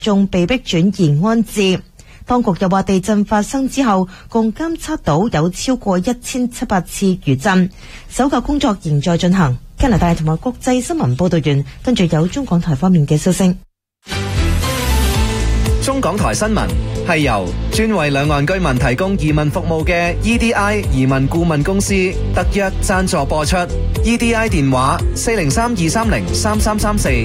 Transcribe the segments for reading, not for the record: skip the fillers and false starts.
眾被迫轉移安置。當局又話地震發生之後，共監測到有超過1700次餘震，搜救工作仍在進行。加拿大同埋國際新聞報道員，跟住有中港台方面嘅消息。 中港台新聞係由專為兩岸居民提供移民服務嘅 EDI 移民顧問公司特約贊助播出。EDI 電話403-230-3334。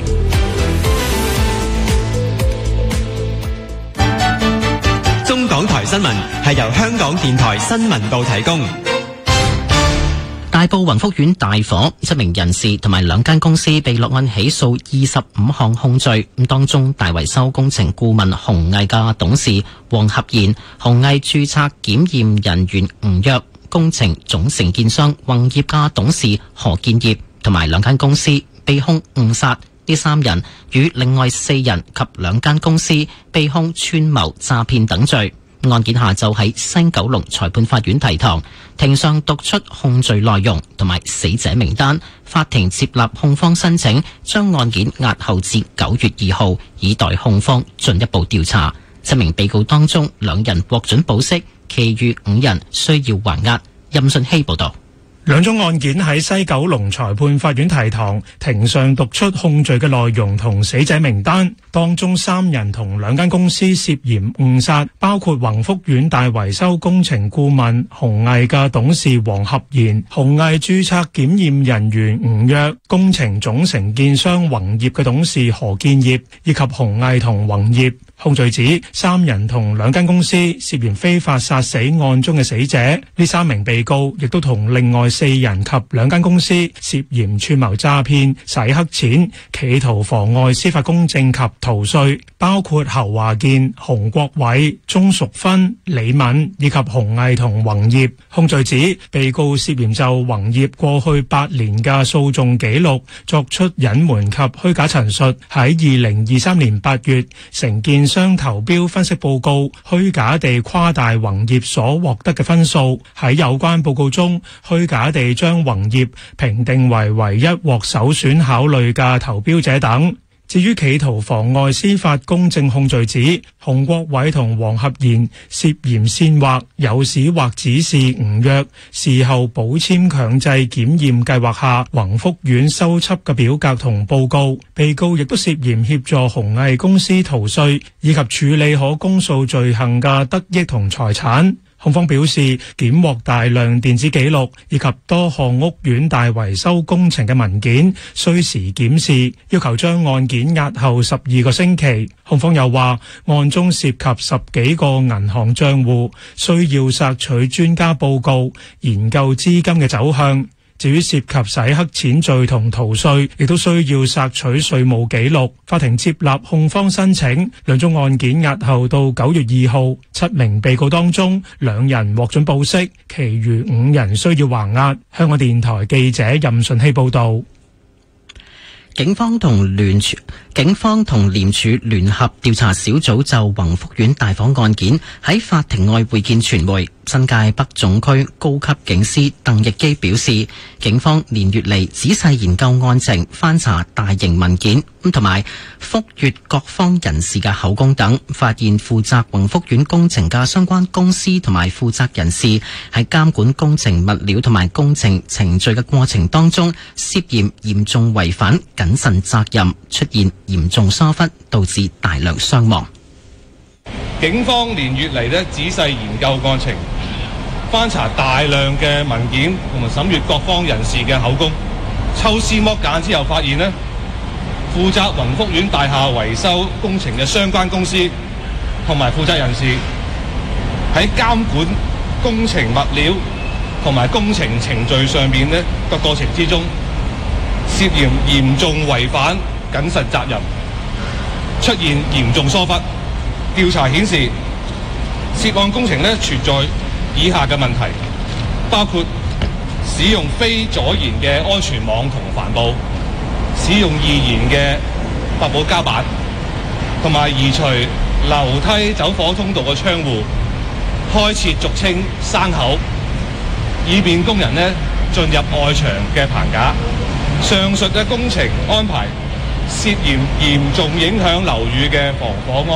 中港台新聞係由香港電台新聞部提供。 大埔宏福苑大火，7名人士同埋2間公司被落案起訴25項控罪。當中大維修工程顧問鴻毅嘅董事黃合賢、鴻毅註冊檢驗人員吳躍、工程總承建商宏業嘅董事何建業同埋2間公司被控誤殺。呢3人與另外4人及2間公司被控串謀詐騙等罪。案件下晝喺西九龍裁判法院提堂，庭上讀出控罪內容同埋死者名單。法庭接納控方申請，將案件押後至9月2號，以待控方進一步調查。7名被告當中2人獲准保釋，其餘5人需要還押。任信希報道。 兩宗案件喺西九龍裁判法院提堂，庭上讀出控罪嘅內容同死者名單，當中3人同2間公司涉嫌誤殺，包括宏福苑大維修工程顧問鴻毅嘅董事黃合賢、鴻毅註冊檢驗人員吳躍、工程總承建商宏業嘅董事何建業以及鴻毅同宏業。控罪指3人同2間公司涉嫌非法殺死案中嘅死者，呢3名被告亦都同另外4人及2間公司涉嫌串謀詐騙、洗黑錢、企圖妨礙司法公正及逃稅，包括侯華健、洪國偉、鍾淑芬、李敏以及鴻毅同宏業。控罪指被告涉嫌就宏業過去8年嘅訴訟記錄作出隱瞞及虛假陳述，喺2023年8月承建商投標分析報告虛假地誇大宏業所獲得嘅分數，喺有關報告中虛假地將宏業評定為唯一獲首選考慮嘅投標者等。至於企圖妨礙司法公正控罪指，洪國偉同黃合賢涉嫌煽惑、誘使或指示吳躍事後補簽強制檢驗計劃下宏福苑修葺嘅表格同報告。被告亦都涉嫌協助鴻毅公司逃稅以及處理可公訴罪行嘅得益同財產。控方表示，檢獲大量電子記錄以及多項屋苑大維修工程嘅文件，需時檢視，要求將案件押後12個星期。控方又話，案中涉及10幾個銀行賬戶，需要索取專家報告，研究資金嘅走向。至於涉及洗黑錢罪同逃稅，亦都需要索取稅務記錄。法庭接納控方申請，兩宗案件押後到9月2號。7名被告當中，2人獲准保釋，其餘5人需要還押。香港電台記者任順希報導。 警方同廉署聯合調查小組就宏福苑大火案件喺法庭外會見傳媒。新界北總區高級警司鄧奕基表示，警方連月嚟仔細研究案情，翻查大型文件，同埋複閱各方人士嘅口供等，發現負責宏福苑工程嘅相關公司同埋負責人士喺監管工程物料同埋工程程序嘅過程當中，涉嫌嚴重違反謹慎責任，出現嚴重疏忽，導致大量傷亡。 警方連月嚟仔細研究案情，翻查大量嘅文件同埋審閱各方人士嘅口供，抽絲剝繭之後發現負責宏福苑大廈維修工程嘅相關公司同埋負責人士喺監管工程物料同埋工程程序上面個過程之中，涉嫌嚴重違反謹慎責任，出現嚴重疏忽。調查顯示，涉案工程存在以下嘅問題，包括使用非阻燃嘅安全網同帆布，使用易燃嘅白寶膠板，同埋移除樓梯走火通道嘅窗戶，開設俗稱山口，以便工人進入外牆嘅棚架。上述嘅工程安排涉嫌嚴重影響樓宇嘅防火安